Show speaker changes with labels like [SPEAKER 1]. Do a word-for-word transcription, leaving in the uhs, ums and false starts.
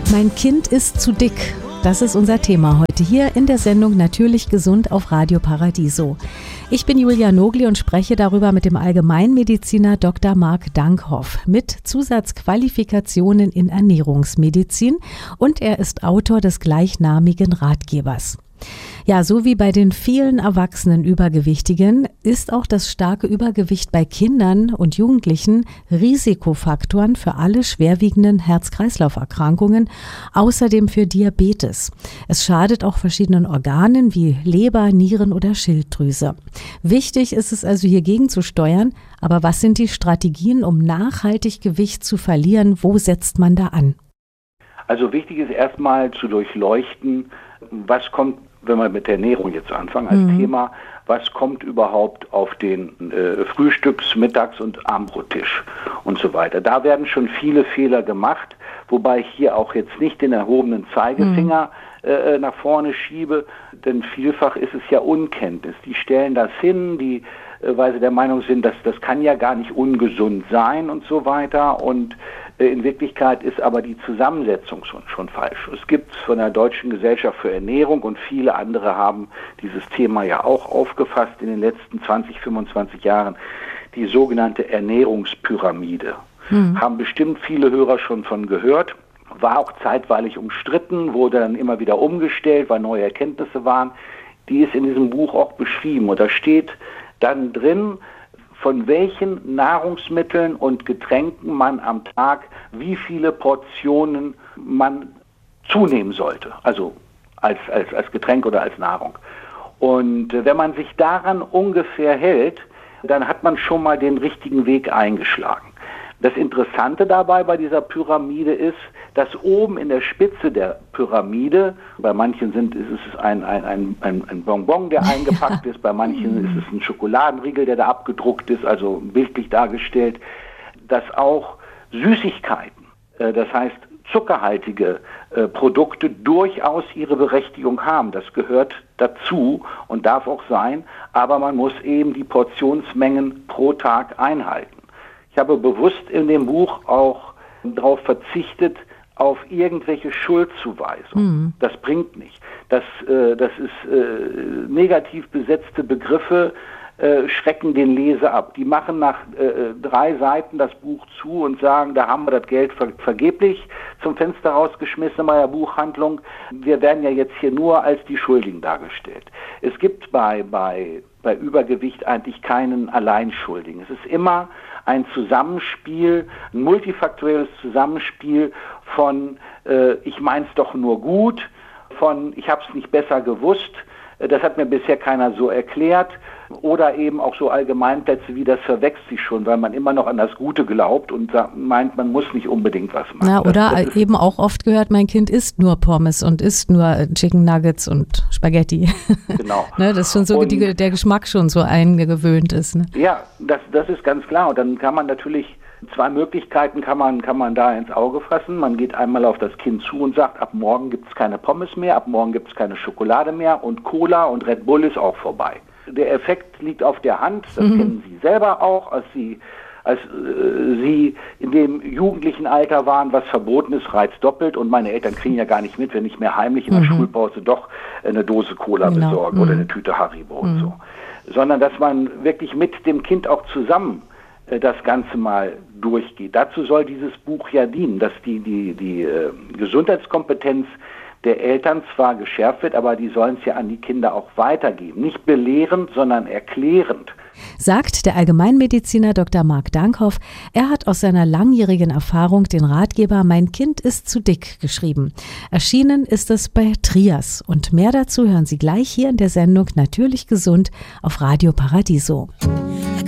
[SPEAKER 1] Mein Kind ist zu dick. Das ist unser Thema heute hier in der Sendung Natürlich gesund auf Radio Paradiso. Ich bin Julia Nogli und spreche darüber mit dem Allgemeinmediziner Doktor Marc Dankhoff mit Zusatzqualifikationen in Ernährungsmedizin und er ist Autor des gleichnamigen Ratgebers. Ja, so wie bei den vielen erwachsenen Übergewichtigen ist auch das starke Übergewicht bei Kindern und Jugendlichen Risikofaktoren für alle schwerwiegenden Herz-Kreislauf-Erkrankungen, außerdem für Diabetes. Es schadet auch verschiedenen Organen wie Leber, Nieren oder Schilddrüse. Wichtig ist es also hier gegenzusteuern, aber was sind die Strategien, um nachhaltig Gewicht zu verlieren? Wo setzt man da an?
[SPEAKER 2] Also wichtig ist erstmal zu durchleuchten, was kommt, wenn wir mit der Ernährung jetzt anfangen als mhm. Thema, was kommt überhaupt auf den äh, Frühstücks-, Mittags- und Abendbrottisch und so weiter. Da werden schon viele Fehler gemacht, wobei ich hier auch jetzt nicht den erhobenen Zeigefinger mhm. äh, nach vorne schiebe, denn vielfach ist es ja Unkenntnis. Die stellen das hin, die, äh, weil sie der Meinung sind, dass das kann ja gar nicht ungesund sein und so weiter und in Wirklichkeit ist aber die Zusammensetzung schon, schon falsch. Es gibt von der Deutschen Gesellschaft für Ernährung und viele andere haben dieses Thema ja auch aufgefasst in den letzten zwanzig, fünfundzwanzig Jahren, die sogenannte Ernährungspyramide. Mhm. Haben bestimmt viele Hörer schon von gehört, war auch zeitweilig umstritten, wurde dann immer wieder umgestellt, weil neue Erkenntnisse waren. Die ist in diesem Buch auch beschrieben und da steht dann drin, von welchen Nahrungsmitteln und Getränken man am Tag wie viele Portionen man zunehmen sollte, also als, als, als Getränk oder als Nahrung. Und wenn man sich daran ungefähr hält, dann hat man schon mal den richtigen Weg eingeschlagen. Das Interessante dabei bei dieser Pyramide ist, dass oben in der Spitze der Pyramide, bei manchen sind, ist es ein, ein, ein, ein, ein Bonbon, der eingepackt ist, bei manchen ist es ein Schokoladenriegel, der da abgedruckt ist, also bildlich dargestellt, dass auch Süßigkeiten, äh, das heißt zuckerhaltige äh, Produkte durchaus ihre Berechtigung haben. Das gehört dazu und darf auch sein, aber man muss eben die Portionsmengen pro Tag einhalten. Ich habe bewusst in dem Buch auch darauf verzichtet, auf irgendwelche Schuldzuweisungen. Mhm. Das bringt nicht. Das, äh, das ist äh, negativ besetzte Begriffe äh, schrecken den Leser ab. Die machen nach äh, drei Seiten das Buch zu und sagen, da haben wir das Geld ver- vergeblich zum Fenster rausgeschmissen bei der Buchhandlung. Wir werden ja jetzt hier nur als die Schuldigen dargestellt. Es gibt bei, bei, bei Übergewicht eigentlich keinen Alleinschuldigen. Es ist immer ein Zusammenspiel, ein multifaktorielles Zusammenspiel von äh, ich mein's doch nur gut, von ich hab's nicht besser gewusst, äh, das hat mir bisher keiner so erklärt, oder eben auch so Allgemeinplätze wie das verwechselt sich schon, weil man immer noch an das Gute glaubt und meint, man muss nicht unbedingt was machen.
[SPEAKER 1] Ja, oder das, das eben auch oft gehört, mein Kind isst nur Pommes und isst nur Chicken Nuggets und Spaghetti.
[SPEAKER 2] Genau.
[SPEAKER 1] Ne, das ist schon so, die, der Geschmack schon so eingewöhnt ist. Ne?
[SPEAKER 2] Ja, das, das ist ganz klar. Und dann kann man natürlich, zwei Möglichkeiten kann man, kann man da ins Auge fassen. Man geht einmal auf das Kind zu und sagt, ab morgen gibt es keine Pommes mehr, ab morgen gibt es keine Schokolade mehr und Cola und Red Bull ist auch vorbei. Der Effekt liegt auf der Hand, das mhm. kennen Sie selber auch, als Sie, als äh, Sie in dem jugendlichen Alter waren, was verboten ist, reizt doppelt und meine Eltern kriegen ja gar nicht mit, wenn ich mir heimlich in der mhm. Schulpause doch eine Dose Cola genau. besorge mhm. oder eine Tüte Haribo mhm. und so. Sondern dass man wirklich mit dem Kind auch zusammen äh, das Ganze mal durchgeht. Dazu soll dieses Buch ja dienen, dass die, die, die äh, Gesundheitskompetenz der Eltern zwar geschärft wird, aber die sollen es ja an die Kinder auch weitergeben. Nicht belehrend, sondern erklärend.
[SPEAKER 1] Sagt der Allgemeinmediziner Doktor Marc Dankhoff. Er hat aus seiner langjährigen Erfahrung den Ratgeber Mein Kind ist zu dick geschrieben. Erschienen ist es bei Trias. Und mehr dazu hören Sie gleich hier in der Sendung Natürlich gesund auf Radio Paradiso.